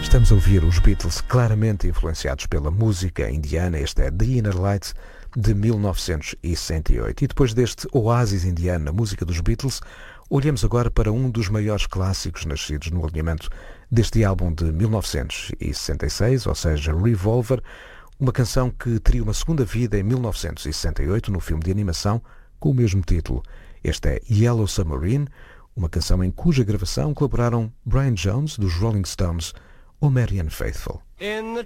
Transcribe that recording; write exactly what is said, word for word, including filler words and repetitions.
Estamos a ouvir os Beatles claramente influenciados pela música indiana. Este é The Inner Light, de mil novecentos e sessenta e oito. E depois deste oásis indiano na música dos Beatles, olhamos agora para um dos maiores clássicos nascidos no alinhamento deste álbum de mil novecentos e sessenta e seis, ou seja, Revolver, uma canção que teria uma segunda vida em mil novecentos e sessenta e oito no filme de animação com o mesmo título. Este é Yellow Submarine, uma canção em cuja gravação colaboraram Brian Jones, dos Rolling Stones, ou Marianne Faithfull. In the